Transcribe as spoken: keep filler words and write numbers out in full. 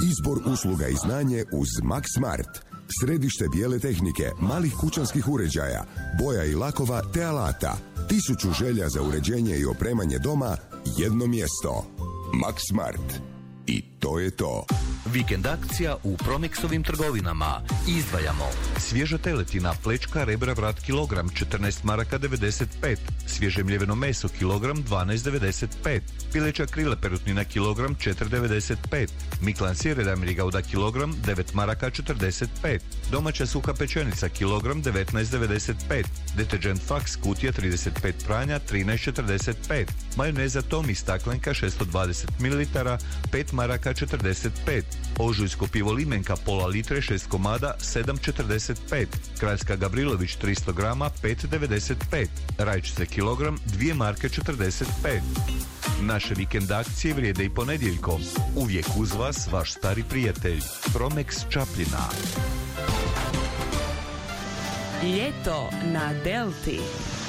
Izbor usluga i znanje uz Max Smart. Središte bijele tehnike, malih kućanskih uređaja, boja i lakova te alata. Tisuću želja za uređenje i opremanje doma, jedno mjesto. Max Smart. I to je to. Vikend akcija u Promexovim trgovinama. Izdvajamo svježa teletina, plečka, rebra, vrat, kilogram, četrnaest maraka devedeset pet. Svježe mljeveno meso, kilogram, dvanaest devedeset pet. Pileća krila perutnina, kilogram, četiri devedeset pet. Miklan sir Edamiri Gouda, kilogram, devet maraka četrdeset pet. Domaća suha pečenica, kilogram, devetnaest devedeset pet. Detergent Fax, kutija trideset pet pranja, trinaest četrdeset pet. Majoneza Tomi, staklenka, šesto dvadeset mililitara, pet maraka četrdeset pet. Ožujsko pivo Limenka, pola litre, šest komada, sedam četrdeset pet. Kraljska Gavrilović, tristo grama, pet devedeset pet. Rajčice kilogram, dvije marke četrdeset pet. Naše vikend akcije vrijede i ponedjeljkom. Uvijek uz vas vaš stari prijatelj Promex Čapljina. Ljeto na Delti.